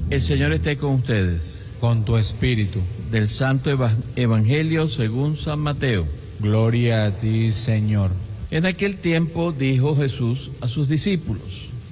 El Señor esté con ustedes. Con tu espíritu. Del Santo Evangelio según San Mateo. Gloria a ti, Señor. En aquel tiempo dijo Jesús a sus discípulos: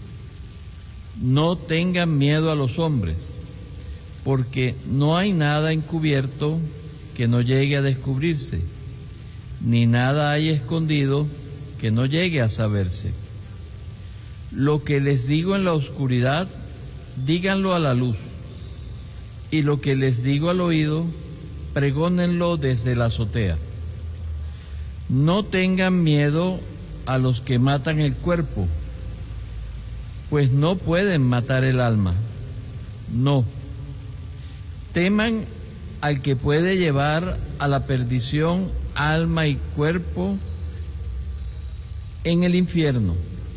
no tengan miedo a los hombres, porque no hay nada encubierto que no llegue a descubrirse, ni nada hay escondido que no llegue a saberse. Lo que les digo en la oscuridad, díganlo a la luz, y lo que les digo al oído, pregónenlo desde la azotea. No tengan miedo a los que matan el cuerpo, pues no pueden matar el alma. No. Teman al que puede llevar a la perdición alma y cuerpo en el infierno.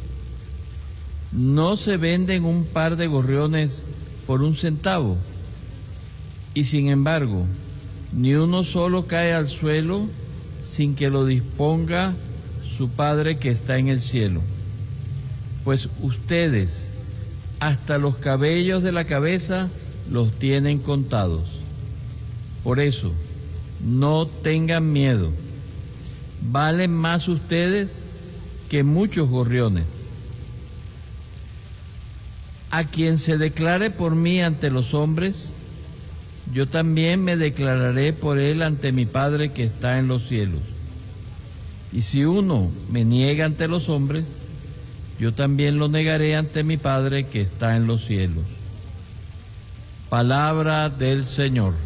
¿No se venden un par de gorriones por 1 centavo? Y sin embargo, ni uno solo cae al suelo sin que lo disponga su Padre que está en el cielo. Pues ustedes, hasta los cabellos de la cabeza, los tienen contados. Por eso, no tengan miedo. Valen más ustedes que muchos gorriones. A quien se declare por mí ante los hombres, yo también me declararé por él ante mi Padre que está en los cielos. Y si uno me niega ante los hombres, yo también lo negaré ante mi Padre que está en los cielos. Palabra del Señor.